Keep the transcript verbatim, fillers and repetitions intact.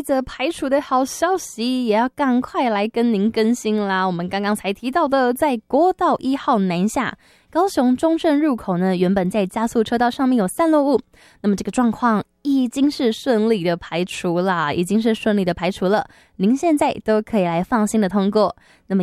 则排除的好消息也要赶快来跟您更新啦。我们刚刚才提到的，在国道一号南下高雄中正入口呢，原本在加速车道上面有散落物，那么这个状况已经是顺利的排除啦，已经是顺利的排除了，您现在都可以来放心的通过。那么